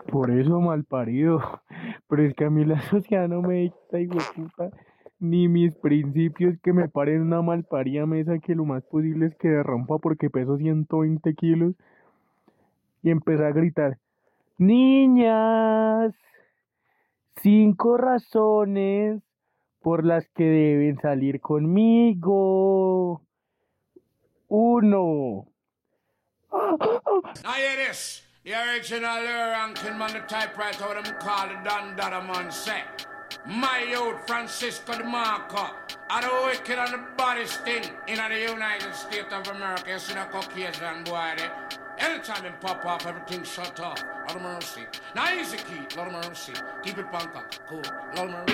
Por eso mal parido. Pero es que a mí la sociedad no me dicta, hijo de puta, ni mis principios que me paren una malparida mesa que lo más posible es que derrumpa porque peso 120 kilos y empecé a gritar, niñas, 5 razones por las que deben salir conmigo. Uno. Now hear this. The original ranking man, the typewriter, what them call the Don Dada man say. My youth, Francisco de Marco, are the wicked and the baddest thing in the United States of America. You see the Caucasian boy there. Anytime it pop off, everything shut off. Lord of mercy. Now easy key, Lord of mercy. Keep it punk up, cool. Lord of mercy.